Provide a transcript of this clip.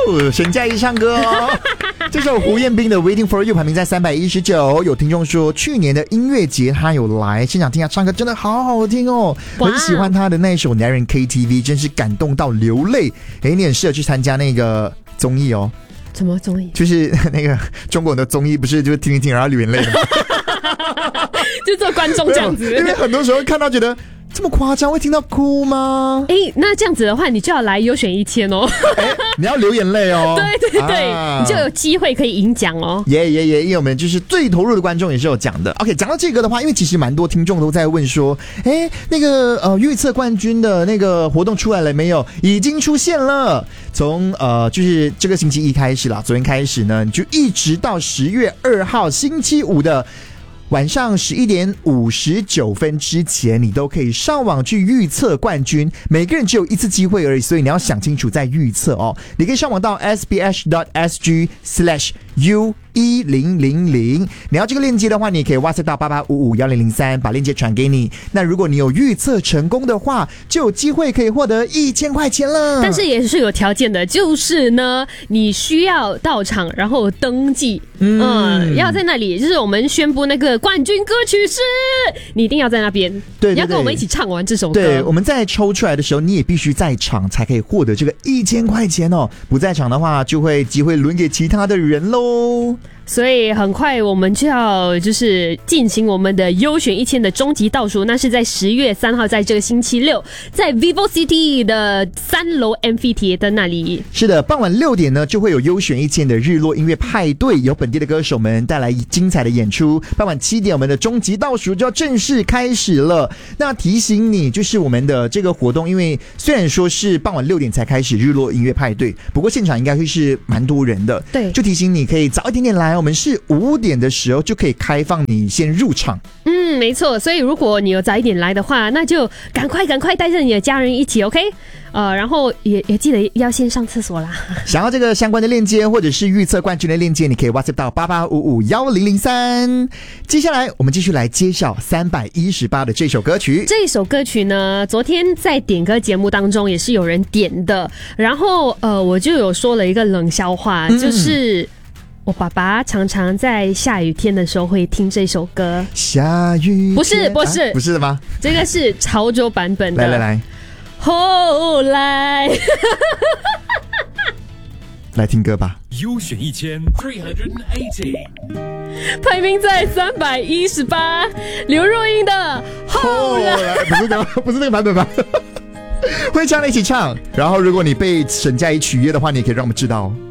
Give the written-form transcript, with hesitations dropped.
沈佳宜唱歌哦。这首胡彦斌的 Waiting for You 排名在319，有听众说去年的音乐节他有来现场听他唱歌，真的好好听哦，很喜欢他的那首男人 KTV， 真是感动到流泪。你很适合去参加那个综艺哦。 什么综艺？ 就是那个中国的综艺，不是就是听一听然后流眼泪的吗？ 就做观众这样子。 因为很多时候看到觉得这么夸张，会听到哭吗？ 那这样子的话，你就要来优选1000哦。 你要流眼泪哦。 对对对，你就有机会可以赢奖哦。因为我们就是最投入的观众也是有讲的。OK， 讲到这个的话，因为其实蛮多听众都在问说，那个预测冠军的那个活动出来了没有？已经出现了。从就是这个星期一开始啦，昨天开始呢，你就一直到10月2号星期五的晚上11点59分之前，你都可以上网去预测冠军，每个人只有一次机会而已，所以你要想清楚再预测哦。你可以上网到 sbs.sg/u1000，你要这个链接的话，你可以 WhatsApp 到88551003，把链接传给你。那如果你有预测成功的话，就有机会可以获得1000块钱了。 但是也是有条件的，就是呢，你需要到场，然后登记，要在那里，就是我们宣布那个冠军歌曲是，你一定要在那边， 对， 你要跟我们一起唱完这首歌。 对，我们在抽出来的时候，你也必须在场才可以获得这个1000块钱哦。不在场的话，就会机会轮给其他的人喽。 所以很快我们就要就是进行我们的优选1000的终极倒数，那是在10月3号，在这个星期六，在 Vivo City 的3楼 Amphitheater 那里。 是的，傍晚6点呢就会有优选1000的日落音乐派对，由本地的歌手们带来精彩的演出。傍晚7点，我们的终极倒数就要正式开始了。那提醒你，就是我们的这个活动，因为虽然说是傍晚6点才开始日落音乐派对，不过现场应该会是蛮多人的。 对， 就提醒你可以早一点点来。我们是5点的时候就可以开放你先入场。 没错，所以如果你有早一点来的话，那就赶快带着你的家人一起 OK， 然后也记得要先上厕所啦。 想要这个相关的链接或者是预测冠军的链接，你可以 WhatsApp 到88551003。接下来我们继续来揭晓318的这首歌曲。 这首歌曲呢，昨天在点歌节目当中也是有人点的，然后我就有说了一个冷笑话，就是我爸爸常常在下雨天的时候会听这首歌。 下雨天不是不是的吗？ 这个是潮州版本的。 来后来来听歌吧。 优选1380， 排名在318，刘若英的后来。 不是那个版本吧？会唱的一起唱，然后如果你被沈佳宜取悦的话，你也可以让我们知道。